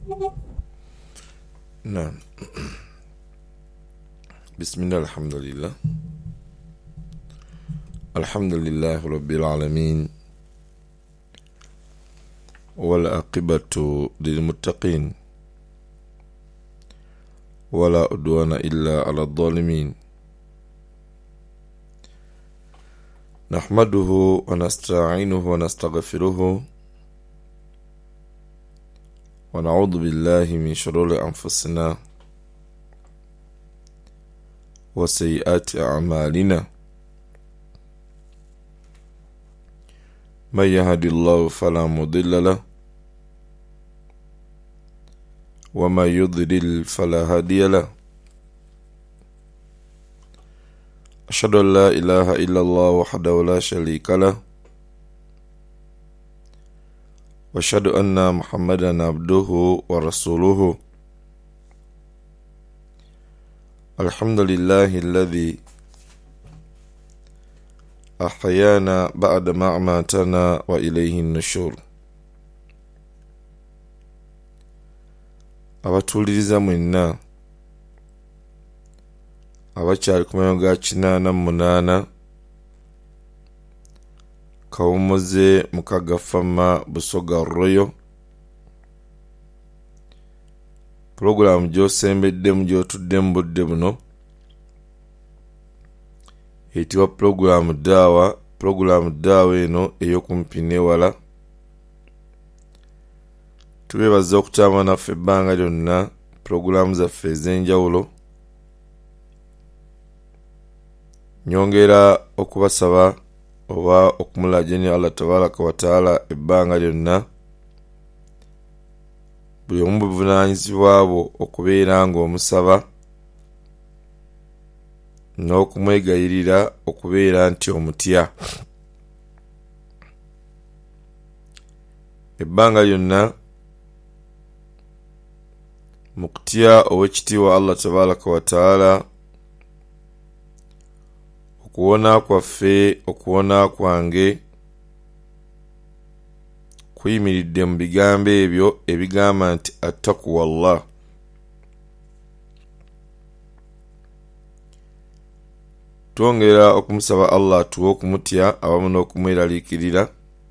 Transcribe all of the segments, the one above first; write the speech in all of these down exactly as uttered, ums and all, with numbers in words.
نعم. بسم الله الحمد لله الحمد لله رب العالمين والعاقبة للمتقين ولا عدوان إلا على الظالمين نحمده ونستعينه ونستغفره ونعوذ بالله من شرور أنفسنا وسيئات أعمالنا من يهد الله فلا مضل له وما يضلل فلا هادي له أشهد أن لا إله إلا الله وحده لا شريك له وأشهد أن محمدا عبده ورسوله الحمد لله الذي أحيانا بعد ما أماتنا وإليه النشور. abatuliriza mwenna abakyali ku mayo ga kinaana munaana kawumuze mukaga fama busoga royo programu gy'osembeddemu gy'otuddemu budde buno eyitibwa programu daawa. Programu daawa eno ey'okumpi n'ewala. Tubeebaza okutambula naffe ebbanga lyonna programu zaffe ez'enjawulo. Nyongera okubasaba oba okumulajeni Allah tabaraka wa taala ebbanga lyonna buli omu buvunaanyizibwa bwo okubeera nga omusaba n'okumwegayirira okubeera nti omutya. Ebbanga lyonna mu kutya ow'ekitiibwa Allah tabaraka wa taala, okuwona kwaffe okuwona kwange kuyimiridde mu bigambo ebyo ebigamba nti attaqwa Allah. Twongera okumusaba Allah atuwe okumutya awamu n'okumweraliikirira,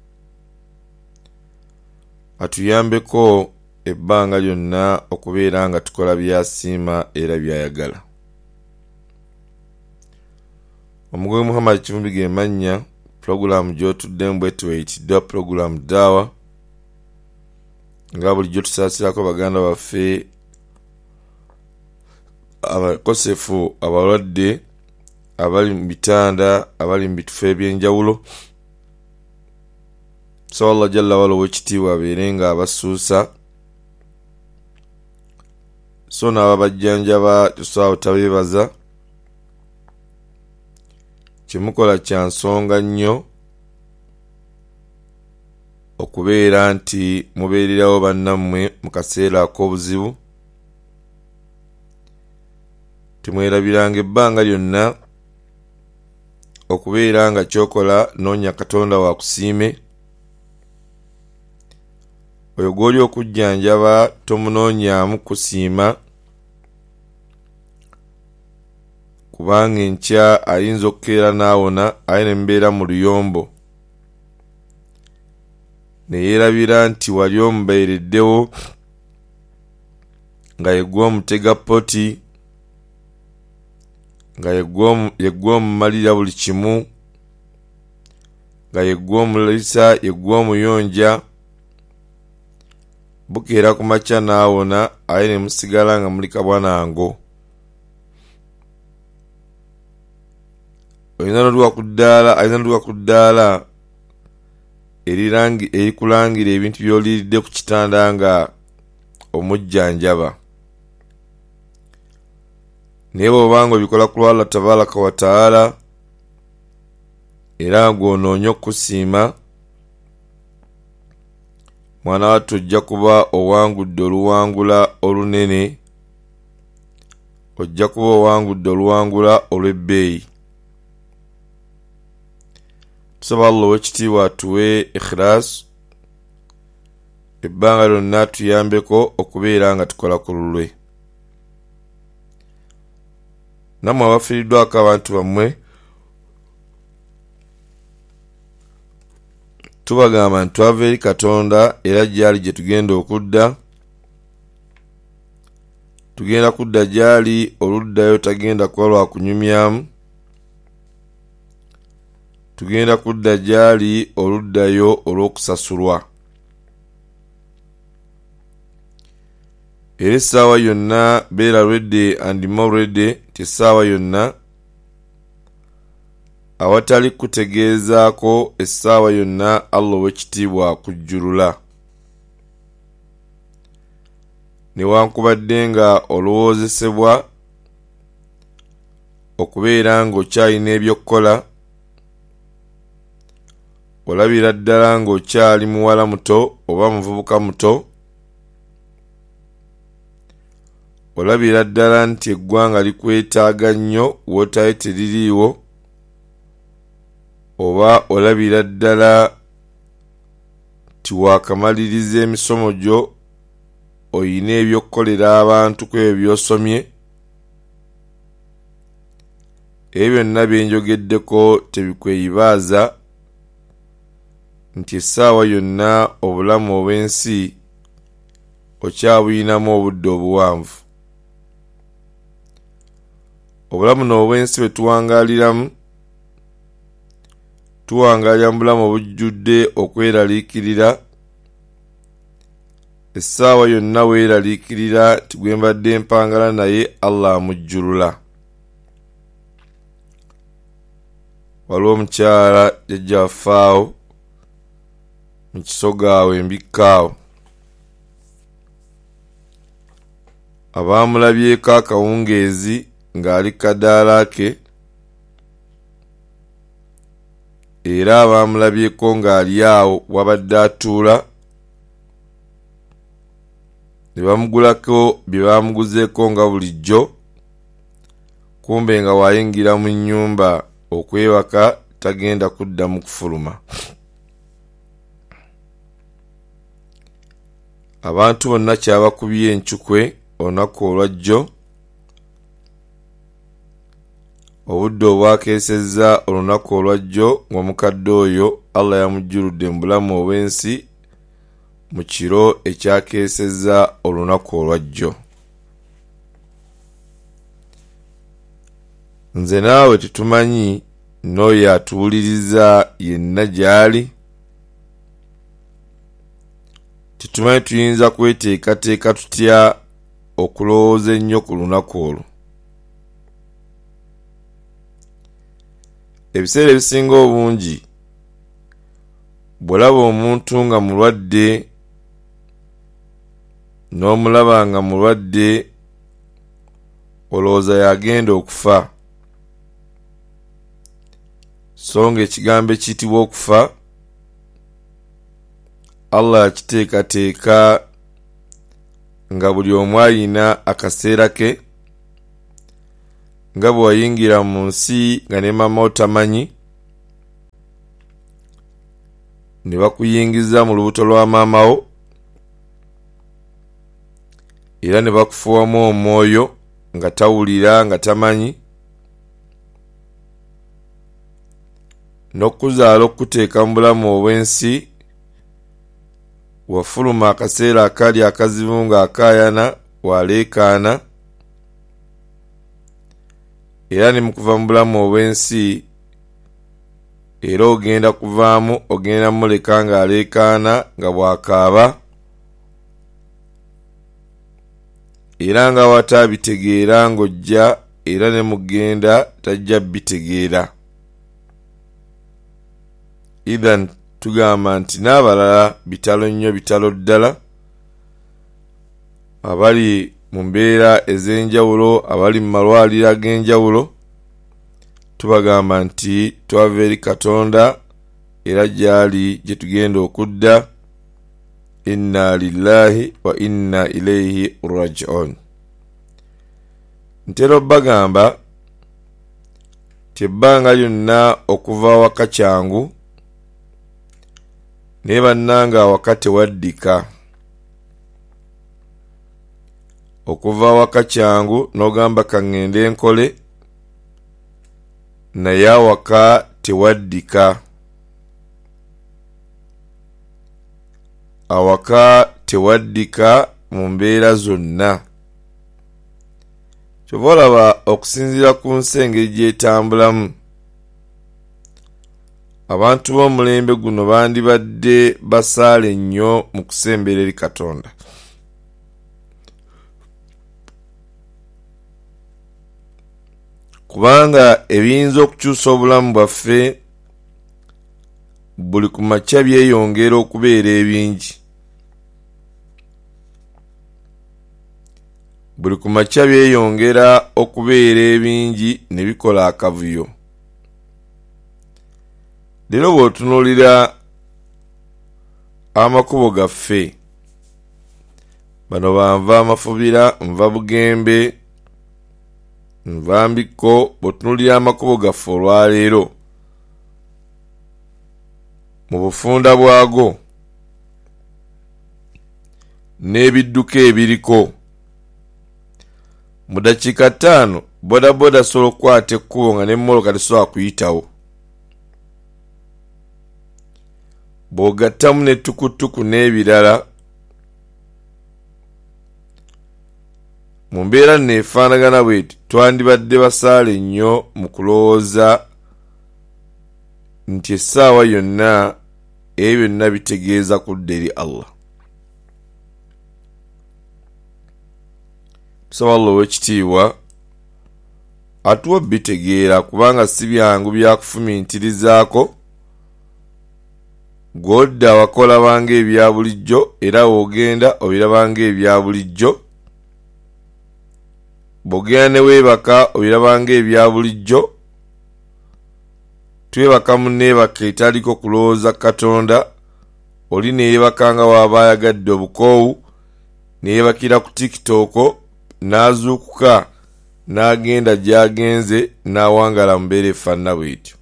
atuyambeko ebbanga lyonna okubeera nga tukola byasiima era byayagala. Omugobe Muhammad Kivumbi ge mannya. Programu gy'otuddemu bwetyo eyitiddwa programu daawa, nga bulijjo tusaasirako baganda baffe abakosefu, abalwadde, abali mu bitanda, abali mu bitufu ebyenjawulo. So Allah jalla wala ow'ekitiibwa abeere nga abasuusa, so n'ababajjanjaba tusaawo tabeebaza. Kimukola kya nsonga nnyo okubeera nti mubeererawo bannammwe mu kaseera ak'obuzibu. Timwerabiranga ebbanga lyonna okubeera nga kyokola noonya Katonda wa kusiime. Oyo gw'oli okujjanjaba tomunoonyaamu kusiima, kubanga enkya ayinza okukeera n'awona aye ne mbeera mu luyombo ne yeerabira nti wali omubeereddewo nga yeggwa omutega poti, nga yeggwa omumalira buli kimu, nga yeggwa omulisa, yeggwa omuyonja. Bukeera ku makya n'awona aye ne musigala nga muli kabwanango. Olina n'oluwa ku ddaala, alina n'oluwa ku ddaala erikulangira ebintu by'oliridde ku kitanda nga omujjanjaba. Naye bw'obanga obikola ku Allah tabaraka wa taala era ng'onoonya okusiima, mwana wattu ojja kuba owangudde oluwangula olunene, ojja kuba owangudde oluwangula olw'ebbeeyi. Tusaba Allah ow'ekitiibwa atuwe ikhlas ebbanga lyonna tuyambeko okubeera nga tukola ku lulwe. Nammwe abafiiriddwako abantu bammwe tubagamba nti twava eri Katonda era gyali gye tugenda okudda. Tugenda kudda gyali oluddayo tagenda kuba lwa kunyumyamu. Tugenda kudda gyali oluddayo olw'okusasulwa. Era essaawa yonna beera ready and more ready. Essaawa yonna awatali kutegeezaako, essaawa yonna Allah ow'ekitiibwa kujjulula. Newankubadde nga olowoozesebwa okubeera ng'okyalina ebyokkola, olabira ddala ng'okyali muwala muto oba muvubuka muto, olabira ddala nti eggwanga likwetaaga nnyo wootayo teririiwo, oba olabira ddala nti waakamaliriza emisomo gyo oyina ebyokkolera abantu ku ebyo by'osomye. Ebyo byonna bye njogeddeko tebikweyibaaza nti essaawa yonna obulamu obw'ensi okyabuyinamu obudde obuwanvu. Obulamu n'obw'ensi bwe tuwangaaliramu, tuwangaalira mu bulamu obujjudde okweraliikirira. Essaawa yonna weeraliikirira nti gwe mbadde mpangala naye Allah amujjulula. Waliwo omukyala jjajja waffe awo mu Kisoga awo embikka awo, abaamulabyeko akawungeezi ng'ali kadaala ke, era abaamulabyeko ng'ali awo wabadde atuula, ne bamugulako bye baamuguzeeko nga bulijjo, kumbe nga waayingira mu nnyumba okwewaka tagenda kuddamu kufuluma. Abantu bonna kyabakubye encukwe olunaku olwajjo, obudde obwakeesezza olunaku olwajjo ng'omukadde oyo Allah yamujjuludde mu bulamu obw'ensi mu kiro ekyakeesezza olunaku olwajjo. Nze naawe tetumanyi n'oyo atuwuliriza yenna gy'ali, tetumanyi tuyinza kweteekateeka tutya okulowooza ennyo ku lunaku olwo. Ebiseera ebisinga obungi bw'olaba omuntu nga mulwadde n'omulaba nga mulwadde olowooza yagenda okufa, so nga ekigambo ekiyitibwa okufa Allah akiteekateeka nga buli omu alina akaseera ke, nga bwe wayingira mu nsi nga ne mama otamanyi, ne bakuyingiza mu lubuto lwa maama wo, era ne bakufuwamu omwoyo nga tawulira nga tamanyi, n'okuzaala okuteeka mu bulamu obw'ensi, wafuluma akaseera akali akazibu nga akaayana waleekaana, era ne mukuva mu bulamu obw'ensi era ogenda kuvaamu ogenda muleka nga aleekaana nga bwakaaba, era nga watabitegeera ng'ojja era ne mugenda tajja bitegeera. Idhan tugamba nti n'abalala bitalo nnyo, bitalo ddala, abali mu mbeera ez'enjawulo, abali mu malwaliro ag'enjawulo, tubagamba nti twava eri Katonda era gyali gye tugenda okudda. Inna lillahi wa inna ilayhi raji'un. Ntera bagamba tebbanga lyonna okuva waka kyangu, naye bannanga awaka tewaddika. okuva waka kyangu n'ogamba kangende nkole naye awaka tewaddika awaka tewaddika mu mbeera zonna. Kyova olaba okusinziira ku nsi engeri gyetambulamu, abantu b'omulembe guno bandibadde basaale nnyo mu kusembera eri Katonda. Kubanga ebiyinza okukyusa obulamu bwaffe buli ku makya byeyongera okubeera ebingi. Buli ku makya byeyongera okubeera ebingi ne bikola akavuyo. Leero bw'otunuulira amakubo gaffe, bano banva amafubira, nva Bugembe, nva Mbiko, bw'otunuulira amakubo gaffe olwaleero mu bufunda bwago n'ebidduka ebiriko, mu dakiika ttaano boda boda asobola okukwata ekkubo nga n'emmoloka tesobola kuyitawo. Bw'ogattamu n'ettukutuku n'ebirala, mu mbeera neefaanagana bweti twandibadde basaale nnyo mu kulowooza nti essaawa yonna ebyo byonna bitegeeza kudda eri Allah. Tusaba Allah ow'ekitiibwa atuwa bitegeera, kubanga si byangu byakufumintirizaako gw'odda wakola banga ebya bulijjo era w'ogenda obirabanga ebya bulijjo, bw'ogenda ne weebaka obirabanga ebya bulijjo. Twebaka munneebaka etaliko kulowooza Katonda, oli neyeebaka nga waaba ayagadde obukoowu, neyeebakira ku TikTok, n'azuukuka n'agenda gy'agenze n'awangala mu mbeera efaanana bw'etyo.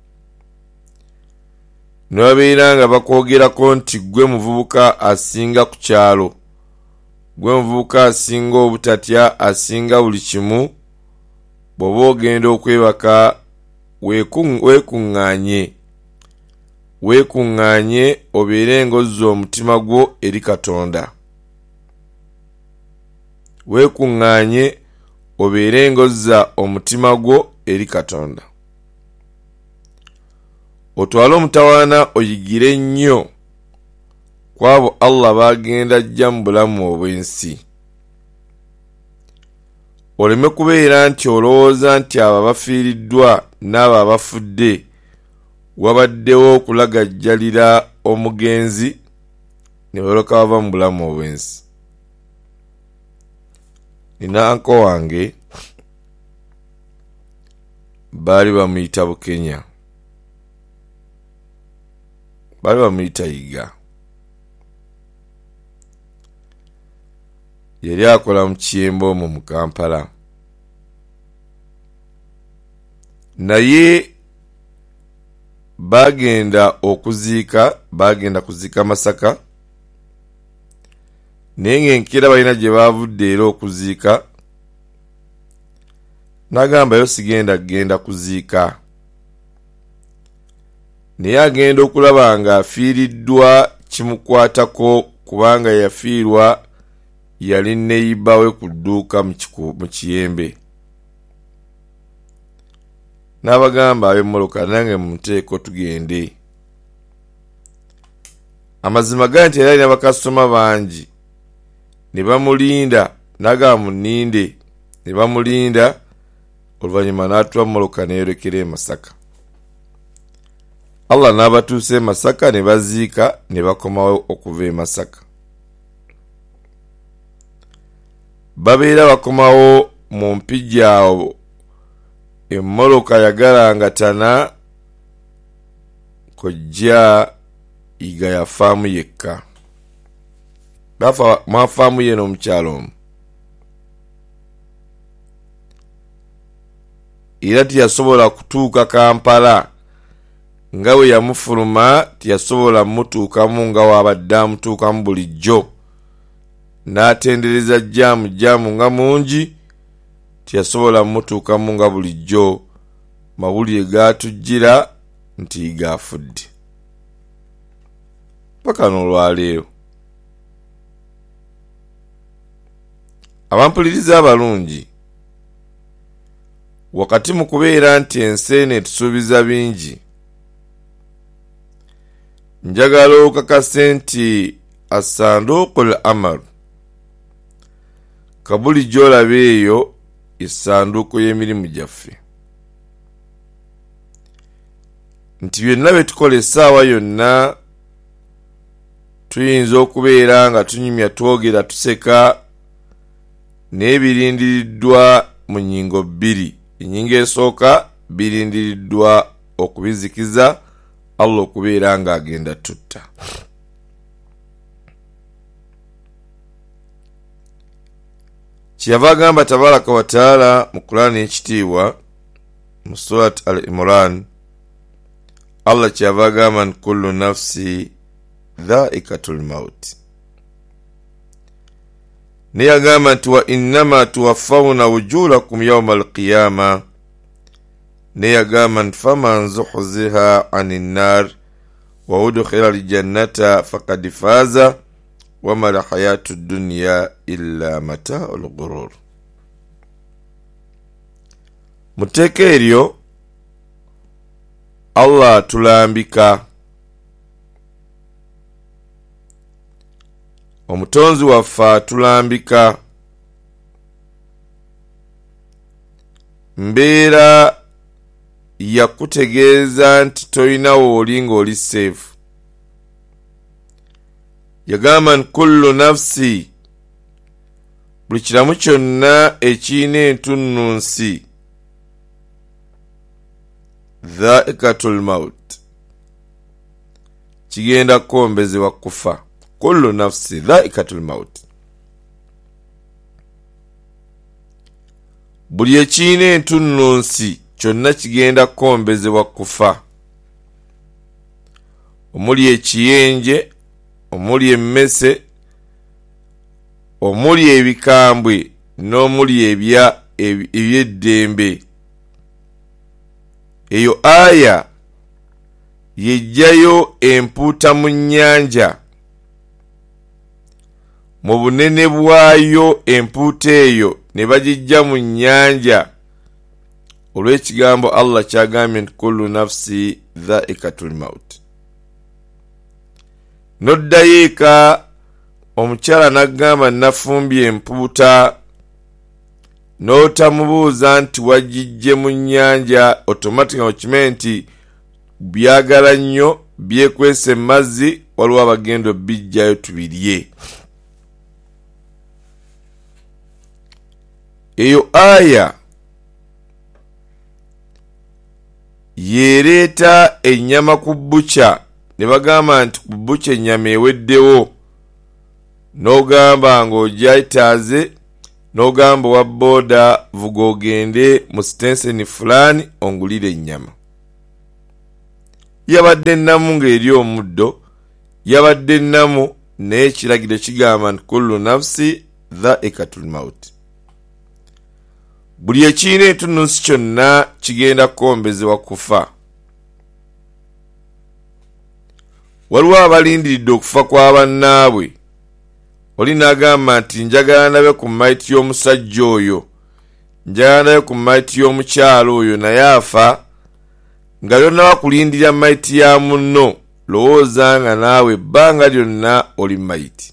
Ne babeera nga bakwogerako nti gwe muvubuka asinga ku kyalo, gwe muvubuka asinga obutatya, asinga buli kimu. Bw'oba ogenda okwebaka weekuŋŋaanye, weekuŋŋaanye obeere ng'ozza omutima gwo eri Katonda. Weekuŋŋaanye obeere ng'ozza omutima gwo eri Katonda. Otwale omutawaana oyigire nnyo kwabo Allah bagenda ajja mu bulamu obw'ensi. Oleme kubeera nti olowooza nti abo abafiiriddwa n'abo abafudde wabaddewo okulagajjalira omugenzi ne baloka bava mu bulamu obw'ensi. Nina anko wange baali bamuyita Bukenya, baali bamuyita Yiga. Yali akola mu Kiyembo omwo mu Kampala, naye bagenda okuziika, bagenda kuziika Masaka, naye ng'enkeera balina gye baavudde era okuziika, n'agamba yo sigenda genda kuziika, naye agenda okulaba nga afiiriddwa kimukwatako, kubanga yafiirwa yali neyiba we ku dduuka mu Kiyembe. N'abagamba ab'emmoloka nange munteeko tugende. Amazima gali nti era alina bakasitoma bangi, ne bamulinda, n'agamba muninde, ne bamulinda, oluvannyuma n'atuwa mmoloka neeyolekera e Masaka. Allah n'abatuusa e Masaka ne baziika ne bakomawo okuva e Masaka. Babeera bakomawo mu mpijja awo, emmoloka yagalangatana kojja Yiga yafaamu yekka. Bafa mwafaamu ye n'omukyalo omwo. Era tiyasobola kutuuka Kampala nga we yamufuluma, tiyasobola mutuukamu nga wabadde amutuukamu bulijjo. n'atendereza jaamu jaamu nga mungi tiyasobola mutuukamu nga bulijjo mawulire gaatujjira nti gaafudde paka n'olwaleero. Abampuliriza abalungi, wakati mu kubeera nti ensi eno etusuubiza bingi, njagala okakase nti asanduuqul amal kabuli gy'olaba eyo essanduuko y'emirimu gyaffe, nti byonna bye tukola essaawa yonna tuyinza okubeera nga tunyumya twogera tuseka naye birindiriddwa mu nnyingo bbiri. Ennyingo esooka birindiriddwa okubizikiza Allah okubeera nga agenda tutta. Kyeyava agamba tabaraka wa taala mu Qur'ani ekitiibwa mu Surat Al-Imran, Allah kyeyava agamba nti kullu nafsi dhaikatul maut. Naye agamba nti wa innama tuwaffawna wujurakum yawma al-qiyama. Naye agamba nti faman zuhziha anin nar wa udkhila al-jannata faqad faza wama al-hayatu ad-dunya illa mata'ul ghurur. Muteeka eryo Allah tulambika omutonzi waffe tulambika mbeera yakutegeeza nti toyinawo oli ng'oli seefu. Yagamba nti kullu nafsi, buli kiramu kyonna ekiyina entunnunsi, dhaikatul maut, kigenda kukombezebwa kufa. Kullu nafsi dhaikatul maut, buli ekiyina entunnunsi kyonna kigenda kukombezebwa kufa, omuli ekiyenje, omuli emmese, omuli ebikambwe, n'omuli ebya eby'eddembe. Eyo aya yejjayo empuuta mu nnyanja, mu bunene bwayo empuuta eyo ne bagijja mu nnyanja olw'ekigambo Allah kyagambye nti kullu nafsi dhaikatul maut. Noddayo eka omukyala n'agamba nafumbye empuuta, n'otamubuuza nti wagijje mu nnyanja, automatic okimanyi nti byagala nnyo byekwese mazzi, waliwo abagenda bijjayo tubirye. Eyo aya yereeta ennyama ku bbuca, ne bagamba nti ku bbuca ennyama eweddewo, n'ogamba ng'ogyayitaaze, n'ogamba wa booda vuga ogende mu sitenseni fulani ongulire ennyama. Yabadde ennamu ng'eri omuddo, yabadde ennamu naye ekiragiro kigamba nti kullu nafsi dhaikatul maut. Buli ekiyina entunnunsi kyonna kigenda kukombezebwa kufa. Waliwo abalindiridde okufa kwa bannaabwe, oli n'agamba nti njagala ndabe ku mayiti y'omusajja oyo, njagala ndabe ku mayiti y'omukyalo oyo, naye afa. Nga lyonna bakulindira mayiti ya munno, lowooza nga naawe ebbanga lyonna oli mayiti.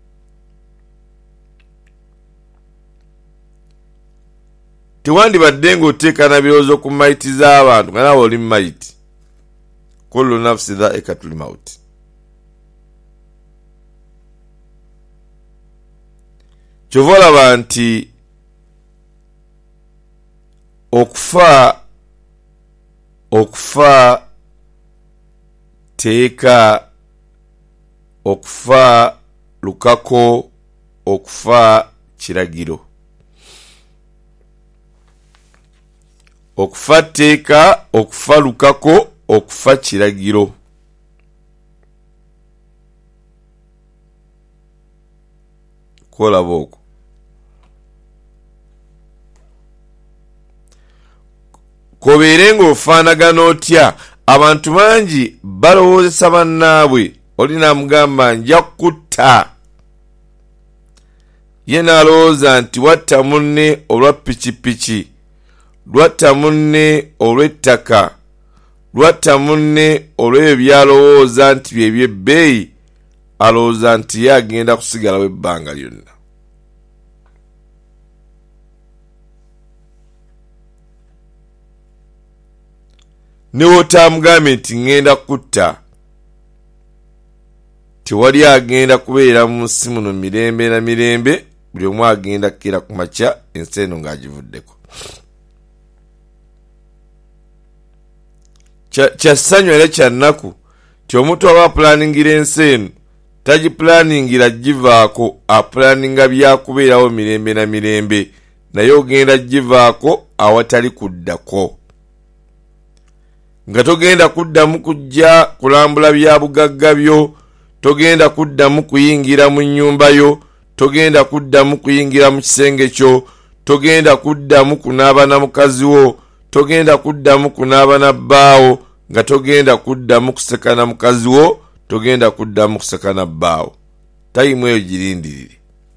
Tewandibadde ng'oteeka na birowoozo ku mayiti z'abantu nga naawe oli mayiti. Kullu nafsi dhaikatul maut. Kyova olaba nti okufa okufa teeka, okufa lukako, okufa kiragiro. Okufa teeka, okufa lukako, okufa kiragiro. akolaba okwo. Kobeere ng'ofaanagana otya. Abantu bangi balowoozesa bannaabwe, oli n'amugamba nja kutta, ye n'alowooza nti watta munne olwa pikipiki, lwatta munne olw'ettaka, lwatta munne olw'ebyo byalowooza nti bye by'ebbeeyi, alowooza nti ye agenda kusigalawo ebbanga lyonna. Ne wotaamugambe nti ngenda kutta, tewali agenda kubeera mu nsi muno mirembe na mirembe, buli omu agenda kukira ku makya ensi eno ng'agivuddeko. Kyassanyu era kya nnaku ti omuntu aba apulaningira ensi eno tagipulaningira givaako, apulaninga byakubeerawo mirembe na mirembe, naye ogenda givaako awatali kuddako. Nga togenda kuddamu kujja kulambula bya bugagga byo, togenda kuddamu kuyingira mu nnyumba yo, togenda kuddamu kuyingira mu kisenge kyo, togenda kuddamu kunaaba na mukazi wo, togenda kuddamu kunaaba na bbaawo, nga togenda kuddamu kuseka na mukazi wo, togenda kuddamu kuseka na bbaawo. Tayimu eyo girindirire.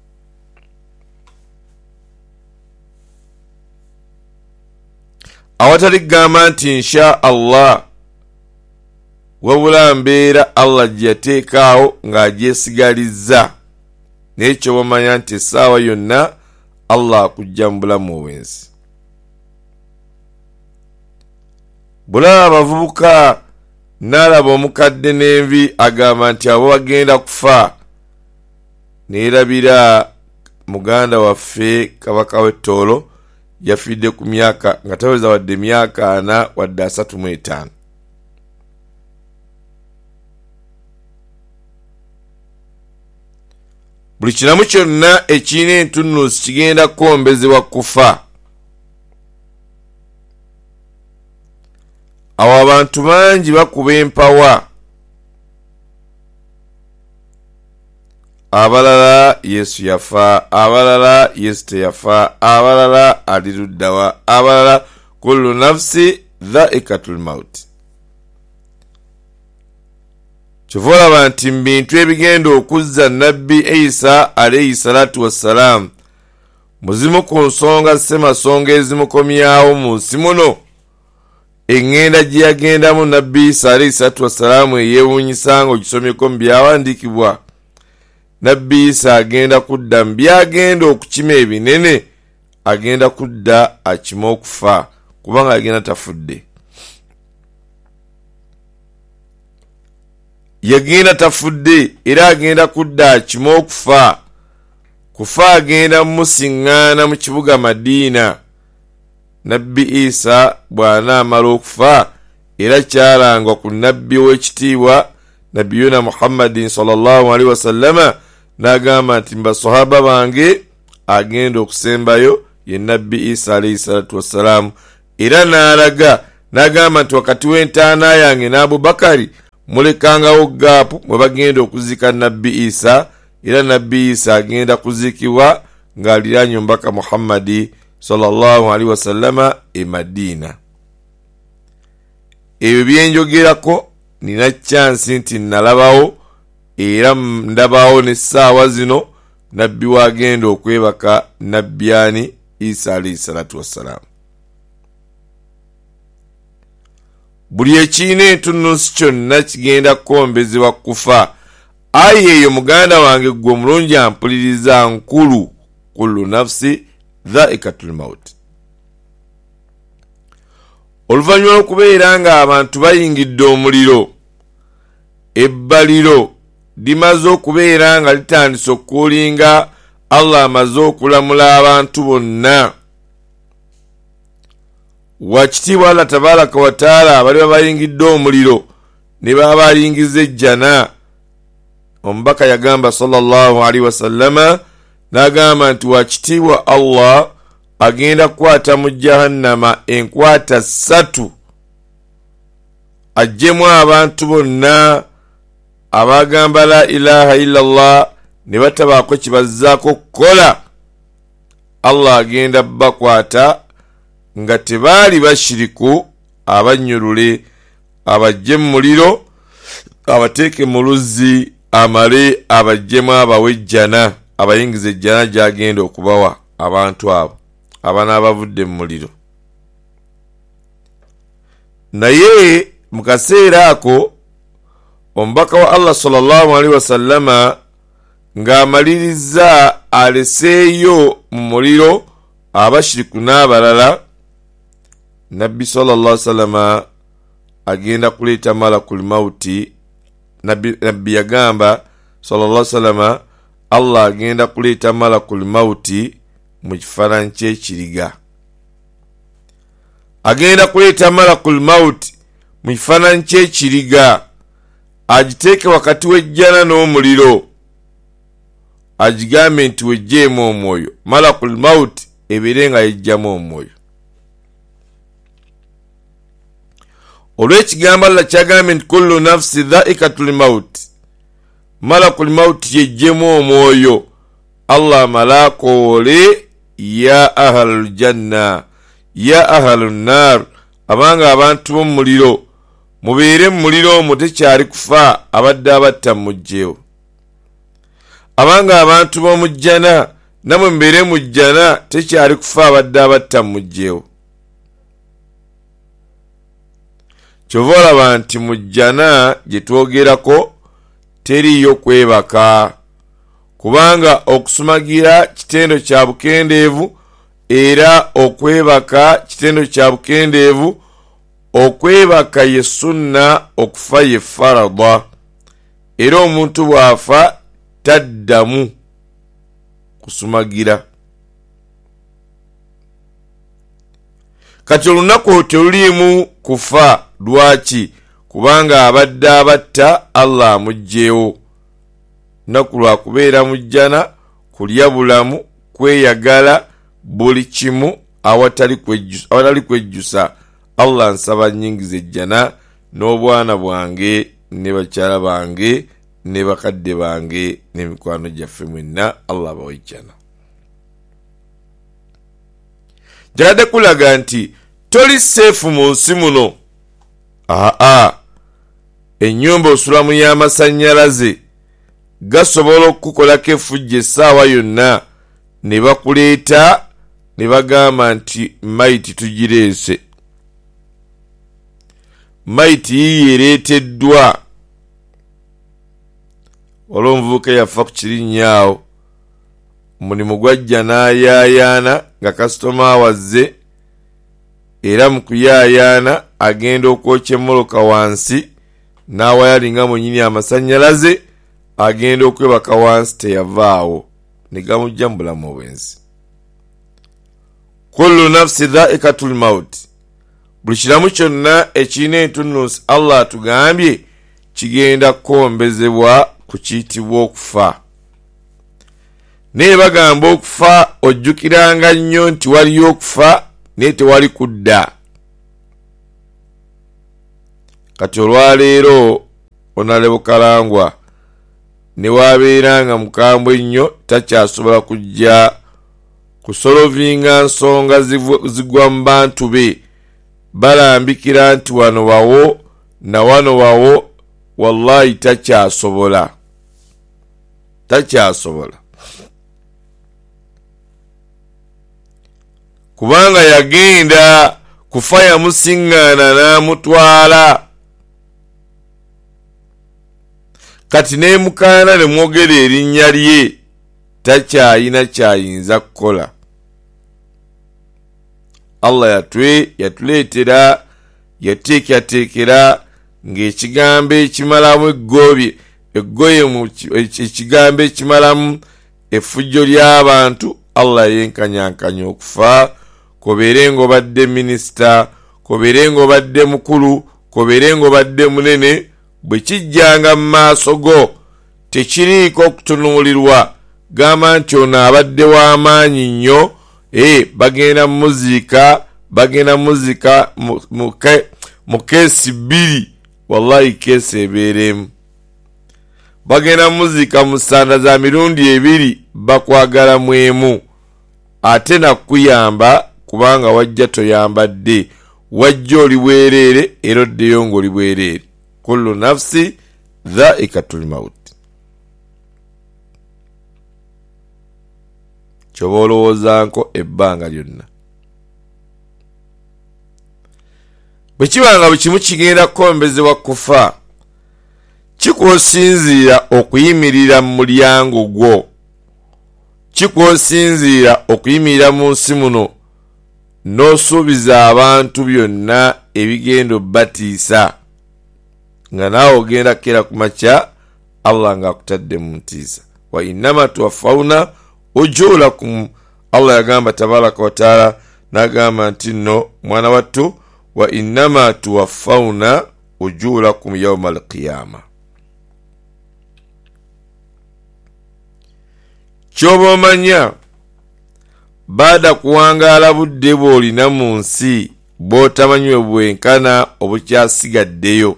Awatali kugamba nti insha Allah, wabula mbeera Allah gye yateekaawo ng'agyesigalizza, n'ekyo bamanya nti essaawa yonna Allah akujja mu bulamu obw'ensi. Bulaba abavubuka n'alaba omukadde n'envi agamba nti abo bagenda kufa, neerabira muganda waffe kabaka w'ettoolo yafidde ku myaka nga taweza wadde myaka ana wadde asatu mu etaano. Buli kiramu kyonna ekirina entunnunsi kigenda kukombezebwa kufa. Awo abantu bangi bakuba empawa, abalala Yesu yafa, abalala Yesu teyafa, abalala ali luddawa, abalala kullu nafsi dhaikatul maut. Kyova nti mu bintu ebigenda okuzza Nabbi Isa alayhi salatu wassalamu, muzimu ku nsonga ssemasonga ezimukomyawo mu nsi muno, engenda gye yagendamu Nabbi Isa alayhi salatu wassalamu eyeewuunyisa ng'ogisomyeko mu byawandiikibwa. Nabbi Isa agenda kudda mu byagenda okukima ebinene, agenda kudda akima okufa, kubanga agenda tafudde. Yagenda tafudde era agenda kudda akima okufa. Kufa agenda musiŋŋaana mu kibuga Madiina. Nabbi Isa bw'anaamala okufa, era kyalangwa ku nabbi w'ekitiibwa Nabiyuna Muhammadin sallallahu alaihi wasallama, n'agamba nti mbasahaba bange agenda okusembayo ye Nabbi Isa alayhi salatu wassalamu, era n'alaga n'agamba nti wakati w'entaana yange n'Abubakari mulekangawo gaapu mwe bagenda okuzika Nabbi Isa, era Nabbi Isa agenda kuzikibwa ng'aliraanye omubaka Muhammadi sallallahu alaihi wasallama e Madiina. Ebyo byenjogerako nina chansi nti nalabawo era ndabawo n'essaawa zino Nabbi wagenda okwebaka Nabbyani Isa alayhi salatu wassalamu. Buli ekirina entunnunsi kyonna kigenda kukombezebwa kufa. Ayi eyo muganda wange gwe omulungi ampuliriza nkulu, kullu nafsi dhaikatul maut. Oluvannyuma lw'okubeera nga abantu bayingidde omuliro, ebbaliro limaze okubeera nga litandise okuulinga Allah amaze okulamula abantu bonna. Wakitiibwa Allah tabaraka wa taala abali babayingidde omuliro ne baba balingiza ejjana. Omubaka yagamba sallallahu alaihi wasallama, n'agamba nti wakitiibwa Allah agenda kukwata mu jahannama enkwata ssatu, ajjemu abantu bonna abagamba la ilaha illallah ne batabaako kibazzaako kukola, Allah agenda bakwata nga tebaali bashiriku, abanyulule, abajje mu muliro, abateeke mu luzzi, amale abajjemu abawejjana, abayingiza ejjana gy'agenda okubawa abantu abo abanaabavudde mu muliro. Naye mu kaseera ako omubaka wa Allah sallallahu alaihi wasallama ng'amaliriza aleseeyo mu muliro abashiriku n'abalala, Nabbi sallallahu alaihi wasallama agenda kuleeta malakul mauti. Nabbi, Nabbi yagamba sallallahu alaihi wasallama Allah agenda kuleeta malakul mauti mu kifaananyi ky'ekiriga. Agenda kuleeta malakul mauti mu kifaananyi ky'ekiriga, agiteeke wakati w'ejjana n'omuliro, agigambe nti wejjeemu omwoyo. Malakul mauti ebeere nga yejjamu omwoyo. Olw'ekigambo Allah kyagambye nti kullu nafsi dhaikatul maut, malakul mauti yejjeemu omwoyo, Allah malakoole ya ahlul janna ya ahlun nar, abanga abantu b'omuliro mubeere mu muliro omwo tekyali kufa, abadde abatta mujjeewo. Abanga abantu b'omu jjana namwe mubeere mu jjana tekyali kufa, abadde abatta mujjeewo. Kyova olaba nti mu jjana gye twogerako teriyo kwebaka, kubanga okusumagira kitendo kya bukendeevu, era okwebaka kitendo kya bukendeevu. Okwebaka ye sunna, okufa ye farada, era omuntu bw'afa taddamu kusumagira. Kati olunaku teruliimu kufa. Lwaki? Kubanga abadde abatta Allah amugjeewo. Naku lwa kubeera mu jjana, kulya bulamu, kweyagala, buli kimu awatali kwejjusa, awatali kwejjusa. Allah nsaba nnyingiza ejjana n'obwana bwange ne bakyala bange ne bakadde bange n'emikwano gyaffe mwenna, Allah bawe ejjana. Jagadde kulaga nti toli seefu mu nsi muno. Aa, ennyumba osulamu y'amasannyalaze gasobola okukolako effujjo essaawa yonna, ne bakuleeta ne bagamba nti maiti tugireese. Maiti yiye ereeteddwa. Olwo omuvubuka yafa ku kirinnyawo, omulimu gwajja n'ayaayaana nga kasitoma wazze, era mu kuyaayaana agenda okwokya emmoloka wansi, n'awayalinga mu nnyini amasannyalaze, agenda okwebaka wansi, teyavaawo, ne gamujja mu bulamu obwenzi. Kullu nafsi dhaikatul maut, buli kiramu kyonna ekirina entunnunsi Allah atugambye kigenda kukombezebwa ku kiyitibwa okufa. Naye bagamba okufa ojjukiranga nnyo nti waliyo okufa naye tewali kudda. Kati olwaleero onale bukalangwa ne wabeeranga mukambwe ennyo takyasobola kujja kusolovinga nsonga zigwa mu bantu be, balambikira nti wano wawo na wano wawo, wallahi takyasobola, takyasobola. Kubanga yagenda kufa yamusiŋŋaana n'amutwala, kati neemukaana ne mwogera erinnya lye, takyayina kyayinza kukola. Allah yatwe yatuleetera yateekyateekera ng'ekigambo ekimalamu eggoobi eggoye ekigambo ekimalamu effujjo ly'abantu. Allah yenkanyankanya okufa, kobeere ng'obadde minisita, kobeere ng'obadde mukulu, kobeere ng'obadde munene, bwe kijjanga mu maaso go tekiriiko okutunuulirwa, gamba nti ono abadde w'amaanyi nnyo, e bagenda muziika, bagenda muziika mu keesi bbiri, wallahi keesi ebeeremu. bagenda muzika musanda za mirundi ebiri bakwagala mwemu ate nakuyamba kubanga wajja toyambadde wajja oli bwerere era oddeyo ng'oli bwerere. Kullu nafsi dhaikatul maut. Kyoba olowoozanko ebbanga lyonna. Bwe kibanga bwe kimu kigenda kukombezebwa kufa, kikwosinziira okuyimirira mu mulyango gwo, kikwosinziira okuyimirira mu nsi muno n'osuubiza abantu byonna ebigenda obbatiisa nga naawe ogenda kera ku makya Allah ng'akutadde mu ntiisa. Wa innama tuwaffawna ujurakum. Allah yagamba tabaraka wa taala n'agamba nti nno mwana wattu wa innama tuwaffawna ujurakum yawma alqiyama. Kyoba omanya baada kuwangaala budde bw'olina mu nsi bw'otamanyi bwenkana obukyasigaddeyo.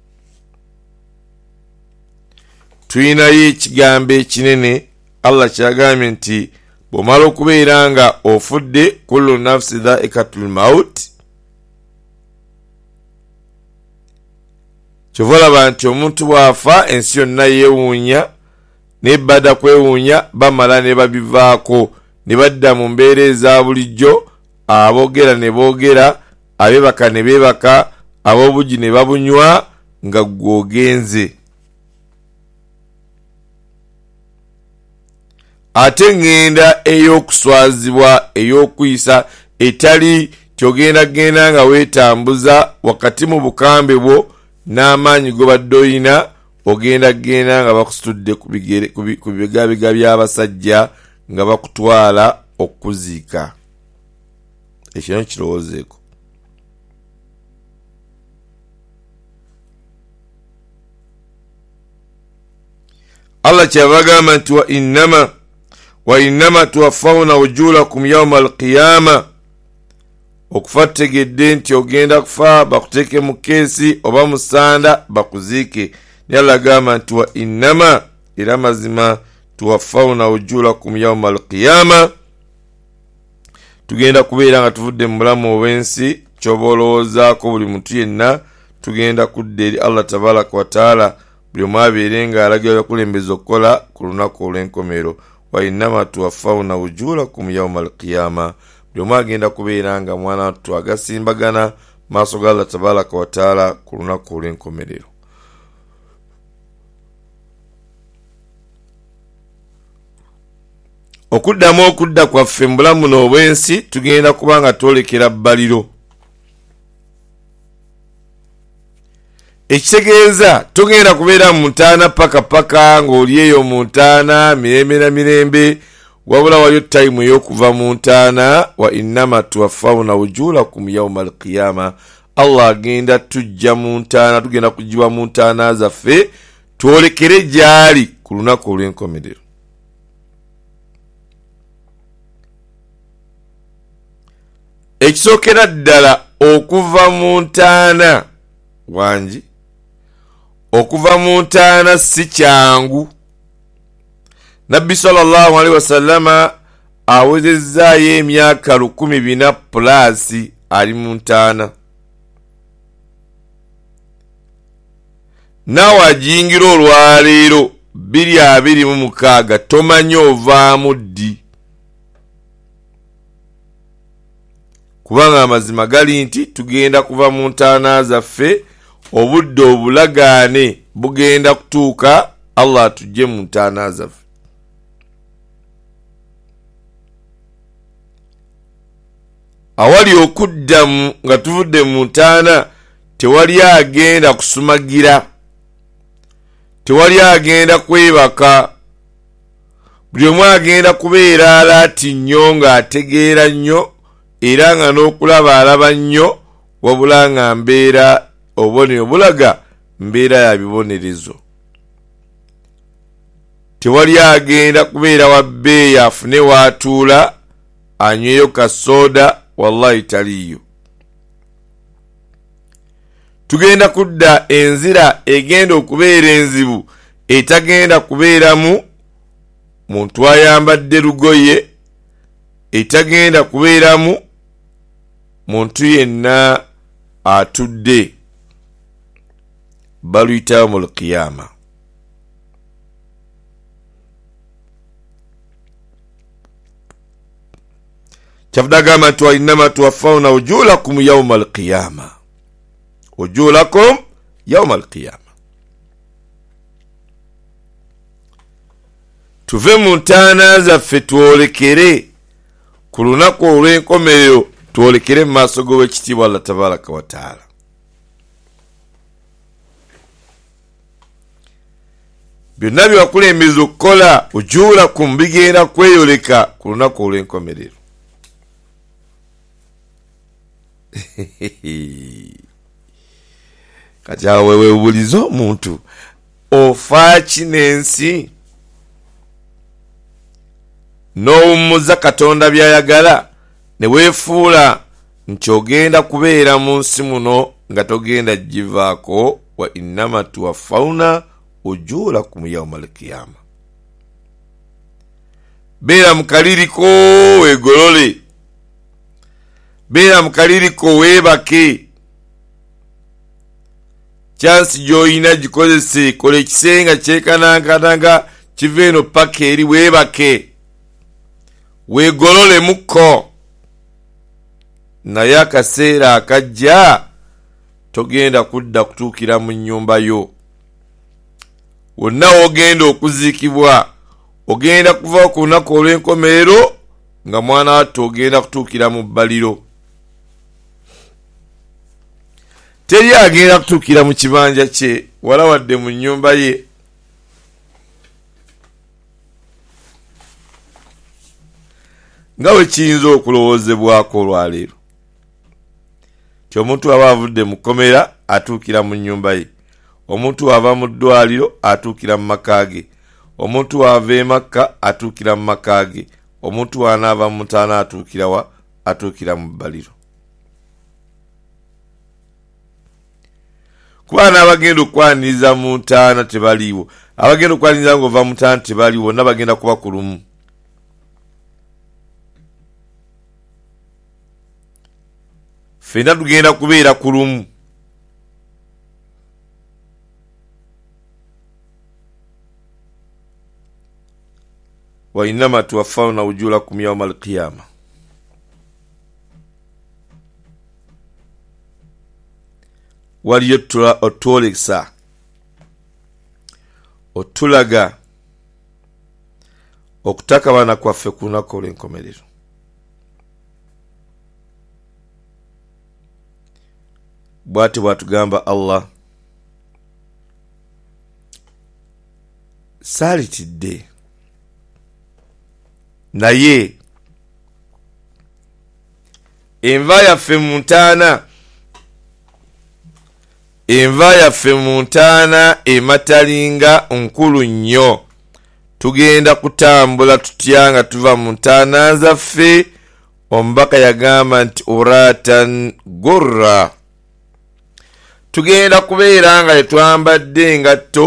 Tuyinayo ekigambo ekinene Allah kyagambye nti bw'omala okubeera nga ofudde kullu nafsi dhaikatul maut. Kyova olaba nti omuntu bw'afa ensi yonna yeewuunya n'ebbada kwewuunya bamala ne babivaako ne badda mu mbeera eza bulijjo, aboogera ne boogera, abeebaka ne beebaka, ab'obugi ne babunywa nga gw'ogenze. Ate ngenda ey'okuswazibwa ey'okuyisa etali kyogenda genda nga weetambuza wakati mu bukambe bwo n'amaanyi go badde oyina, ogenda genda nga bakusitudde ku bigabiga by'abasajja nga bakutwala okuziika. Ekyo kirowoozeeko. Allah kyabagamba nti wa innama wa innama tuwaffawna ujurakum yawma alqiyama. Okufa tegedde nti ogenda kufa bakuteeke mu keesi oba musanda bakuziike. Naye Allah agamba nti wa innama era mazima tuwaffawna ujurakum yawma alqiyama. Tugenda kubeera nga tuvudde mu bulamu obw'ensi. Kyoba olowoozaako buli muntu yenna tugenda kudda eri Allah tabaraka wa taala, buli omu abeere nga alagira byakulembeza okukola ku lunaku olw'enkomero. Wa innama tuwaffawna ujurakum yawma alqiyama. Buli omu agenda kubeera nga mwana wattu agasimbagana maaso ga Allah tabaraka wa taala ku lunaku olw'enkomerero. Okuddamu okudda kwaffe mu bulamu buno obw'ensi tugenda kuba nga twolekera bbaliro. Ekitegeeza tugenda kubeera mu ntaana paka paka ng'oli eyo mu ntaana mirembe na mirembe, wabula waliyo tayimu ey'okuva mu ntaana. Wa innama tuwaffawna ujurakum yawma alqiyama. Allah agenda tujja mu ntaana, tugenda kugibwa mu ntaana zaffe twolekere gyali ku lunaku olw'enkomerero. Ekisookera ddala okuva mu ntaana wangi, okuva mu ntaana si kyangu. Nabbi sallallahu alaihi wasallama awezezzaayo emyaka lukumi bina pulasi ali mu ntaana. Naawe ajingira olwaleero biri abiri mu mukaaga tomanyi ovaamu ddi. Kubanga amazima gali nti tugenda kuva mu ntaana zaffe, obudde obulagaane bugenda kutuuka Allah atujje mu ntaana zaffe. Awali okuddamu nga tuvudde mu ntaana tewali agenda kusumagira, tewali agenda kwebaka, buli omu agenda kubeera alaati nnyo ng'ategeera nnyo era nga n'okulaba alaba nnyo, wabula nga mbeera obubonero bulaga mbeera ya bibonerezo. Tewali agenda kubeera wa bbeeyi afune waatuula anyweyo kasooda, wallahi taliyo. Tugenda kudda enzira egenda okubeera enzibu etagenda kubeeramu muntu ayambadde lugoye, etagenda kubeeramu muntu yenna atudde. Baluyita yawmul qiyama. Kyavudagamba nti innama tuwaffawna ujulakum yawmal qiyama. Ujulakum yawmal qiyama. Tuve mu ntaana zaffe twolekere ku lunaku olw'enkomerero, twolekere mu maaso g'owekitiibwa Allah tabaraka wa taala. Byonna byewakulembeza okukola ujulakum bigenda kweyoleka ku lunaku olw'enkomerero. Kati awo weebuuliza omuntu, ofa ki n'ensi n'owummuza Katonda by'ayagala ne weefuula nti ogenda kubeera mu nsi muno nga togenda givaako? Wa innama tuwaffawna ujulakum yawmal qiyama. Beera mu kaliriko weegolole, beera mu kaliriko weebake. Chansi gy'oyina gikozese, kola ekisenga kyekanankananga kive eno paka eri, weebake weegolole mukko. Naye akaseera akajja togenda kudda kutuukira mu nnyumba yo. Wonna wogenda okuziikibwa, ogenda kuva ku lunaku olw'enkomerero nga mwana wattu ogenda kutuukira mu bbaliro. Teri agenda kutuukira mu kibanja kye wala wadde mu nnyumba ye. Nga bwe kiyinza okulowoozebwako olwaleero ti omuntu aba avudde mu kkomera atuukira mu nnyumba ye, omuntu ava mu ddwaliro atuukira mu maka ge, omuntu ava e Makka atuukira mu maka ge, omuntu anaava mu ntaana atuukira wa? Atuukira mu bbaliro. Kuba n'abagenda okwaniriza mu ntaana tebaliiwo, abagenda okwaniriza ng'ova mu ntaana tebaliiwo, bonna bagenda kuba ku lumu. Ffenna tugenda kubeera ku lumu. Wa innama tuwaffawna ujulakum yawmal qiyama. Waliyo otwolekesa, otulaga okutakabana kwaffe ku lunaku olw'enkomerero. Bw'ati bw'atugamba Allah, saalitidde naye enva yaffe mu ntaana, enva yaffe mu ntaana ematalinga nkulu nnyo. Tugenda kutambula tutya nga tuva mu ntaana zaffe? Omubaka yagamba nti uratan gurra. Tugenda kubeera nga tetwambadde ngatto